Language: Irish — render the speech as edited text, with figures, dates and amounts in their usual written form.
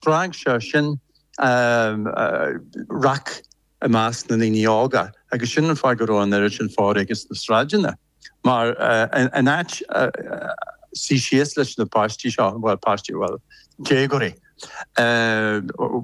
Frag sin rac a más na níoga, agus sin an fá gorán ar sin fá agus na stradina. Maar an áit sí sias leis na pastí seo, well, pastí, well, Jagory.